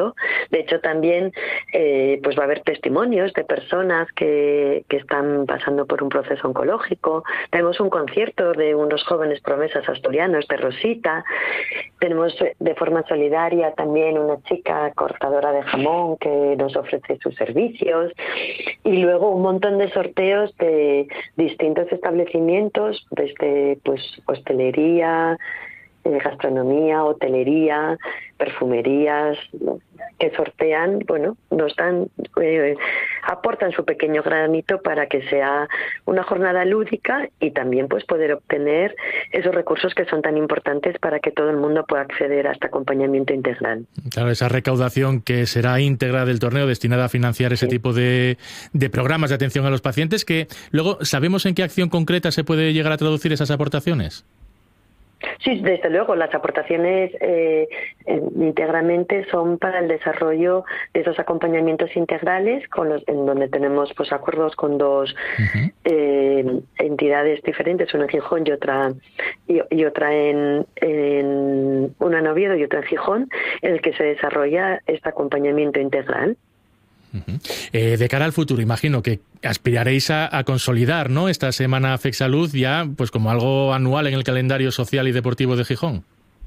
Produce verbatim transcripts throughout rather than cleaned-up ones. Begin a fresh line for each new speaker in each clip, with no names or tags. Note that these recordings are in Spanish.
futuro. De hecho, también eh, pues va a haber testimonios de personas que, que están pasando por un proceso oncológico. Tenemos un concierto de unos jóvenes promesas asturianos, de Rosita. Tenemos de forma solidaria también una chica cortadora de jamón que nos ofrece sus servicios. Y luego un montón de sorteos de distintos establecimientos, desde pues hostelería, eh, gastronomía, hotelería, perfumerías, ¿no?, que sortean, bueno, nos dan, eh, aportan su pequeño granito para que sea una jornada lúdica y también pues poder obtener esos recursos que son tan importantes para que todo el mundo pueda acceder a este acompañamiento integral.
Claro, esa recaudación que será íntegra del torneo destinada a financiar ese sí. tipo de, de programas de atención a los pacientes, que luego, ¿sabemos en qué acción concreta se puede llegar a traducir esas aportaciones?
Sí, desde luego, las aportaciones eh, íntegramente son para el desarrollo de esos acompañamientos integrales, con los, en donde tenemos pues acuerdos con dos uh-huh. eh, entidades diferentes, una en Gijón y otra y, y otra en, en una en Oviedo y otra en Gijón, en el que se desarrolla este acompañamiento integral.
Uh-huh. Eh, de cara al futuro, imagino que aspiraréis a, a consolidar, ¿no?, esta semana FECSalud ya pues como algo anual en el calendario social y deportivo de Gijón.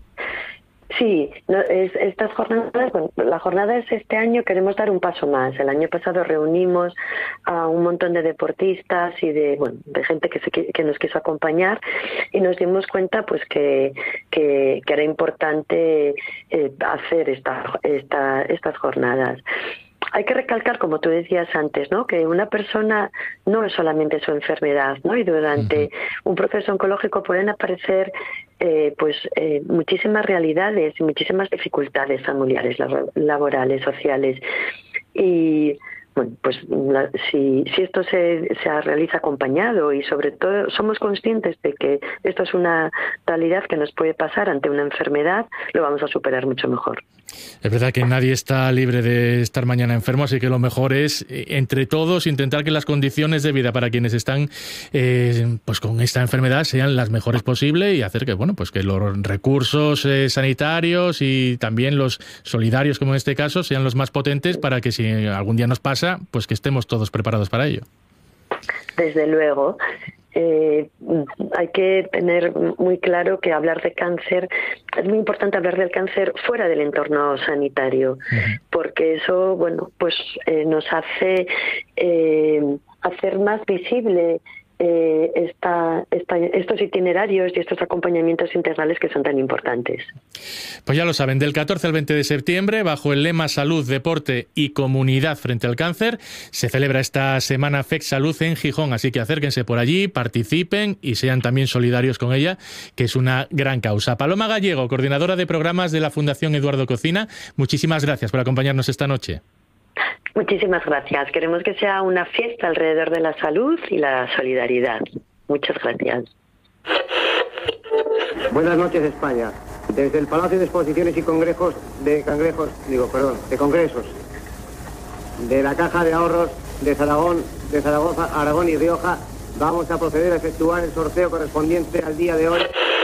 Sí, no, es, estas jornadas, bueno, la jornada es este año, queremos dar un paso más. El año pasado reunimos a un montón de deportistas y de, bueno, de gente que, se, que nos quiso acompañar y nos dimos cuenta pues que, que, que era importante eh, hacer esta, esta, estas jornadas. Hay que recalcar, como tú decías antes, ¿no?, que una persona no es solamente su enfermedad, ¿no? Y durante uh-huh. un proceso oncológico pueden aparecer eh, pues eh, muchísimas realidades y muchísimas dificultades familiares, laborales, sociales. Y bueno, pues la, si, si esto se, se realiza acompañado y sobre todo somos conscientes de que esto es una realidad que nos puede pasar ante una enfermedad, lo vamos a superar mucho mejor.
Es verdad que nadie está libre de estar mañana enfermo, así que lo mejor es, entre todos, intentar que las condiciones de vida para quienes están eh, pues con esta enfermedad sean las mejores posibles y hacer que, bueno, pues que los recursos eh, sanitarios y también los solidarios, como en este caso, sean los más potentes para que si algún día nos pasa, pues que estemos todos preparados para ello.
Desde luego. Eh, hay que tener muy claro que hablar de cáncer, es muy importante hablar del cáncer fuera del entorno sanitario, uh-huh. porque eso, bueno, pues eh, nos hace eh, hacer más visible eh, esta, esta, estos itinerarios y estos acompañamientos integrales que son tan importantes.
Pues ya lo saben, del catorce al veinte de septiembre, bajo el lema Salud, Deporte y Comunidad frente al Cáncer, se celebra esta semana FECSalud en Gijón, así que acérquense por allí, participen y sean también solidarios con ella, que es una gran causa. Paloma Gallego, coordinadora de programas de la Fundación Eduardo Cocina, muchísimas gracias por acompañarnos esta noche.
Muchísimas gracias. Queremos que sea una fiesta alrededor de la salud y la solidaridad. Muchas gracias.
Buenas noches, España. Desde el Palacio de Exposiciones y Congresos de Cangrejos, digo, perdón, de Congresos, de la Caja de Ahorros de Zaragoza, de Zaragoza, Aragón y Rioja, vamos a proceder a efectuar el sorteo correspondiente al día de hoy.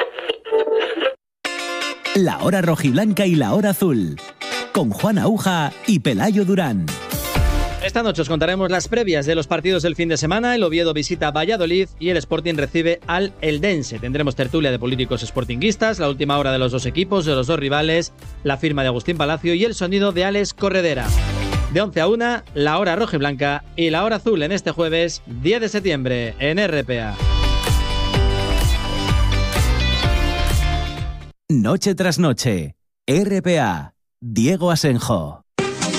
La hora rojiblanca y la hora azul, con Juan Aúja y Pelayo Durán.
Esta noche os contaremos las previas de los partidos del fin de semana. El Oviedo visita Valladolid y el Sporting recibe al Eldense. Tendremos tertulia de políticos sportinguistas, la última hora de los dos equipos, de los dos rivales, la firma de Agustín Palacio y el sonido de Alex Corredera. De once a una, la hora roja y blanca y la hora azul en este jueves diez de septiembre en R P A.
Noche tras noche, R P A, Diego Asenjo.